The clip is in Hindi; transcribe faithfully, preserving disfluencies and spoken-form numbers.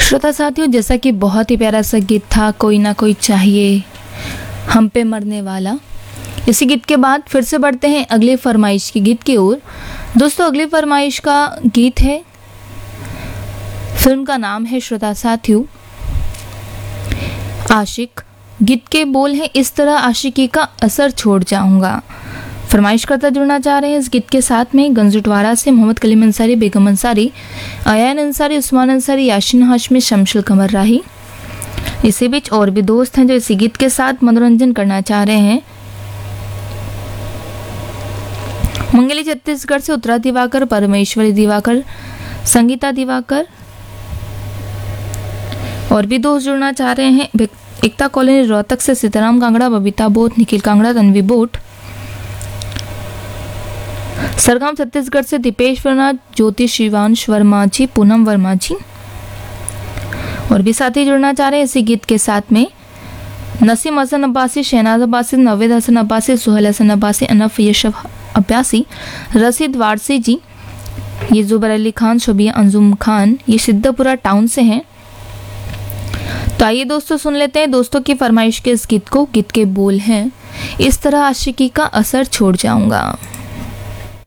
श्रोता साथियों, जैसा कि बहुत ही प्यारा सा गीत था, कोई ना कोई चाहिए हम पे मरने वाला। इसी गीत के बाद फिर से बढ़ते हैं अगले फरमाइश की गीत की ओर। दोस्तों, अगली फरमाइश का गीत है, फिल्म का नाम है श्रोता साथियों आशिक। गीत के बोल हैं, इस तरह आशिकी का असर छोड़ जाऊंगा। फरमाइश करता जुड़ना चाह रहे हैं इस गीत के साथ में गंजुटवारा से मोहम्मद कलीम अंसारी, बेगम अंसारी, अयान अंसारी, उस्मान अंसारी, याशीन हाशमी, शमशुल कमर राही। इसी बीच और भी दोस्त हैं जो इसी गीत के साथ मनोरंजन करना चाह रहे हैं। मंगली छत्तीसगढ़ से उत्तरा दिवाकर, परमेश्वरी दिवाकर, संगीता दिवाकर और भी दोस्त जुड़ना चाह रहे हैं। एकता कॉलोनी रोहतक से सीताराम कांगड़ा, बबीता बोट, निखिल कांगड़ा, तन्वी बोट। सरगाम छत्तीसगढ़ से दीपेश वर्मा, ज्योति शिवांश वर्मा जी, पूनम वर्मा जी और भी साथी जुड़ना चाह रहे हैं इसी गीत के साथ में। नसीम हसन अब्बासी, शहनाज अब्बासी, नवेद हसन अब्बासी, सुहेल हसन अब्बासी, अनफ यशफ अब्बासी, रशीद वारसी जी, ये जुबर अली खान, शबिया अंजुम खान, ये सिद्धपुरा टाउन से हैं। तो आइए दोस्तों सुन लेते हैं दोस्तों की फरमाइश के इस गीत को। गीत के बोल हैं, इस तरह आशिकी का असर छोड़ जाऊंगा।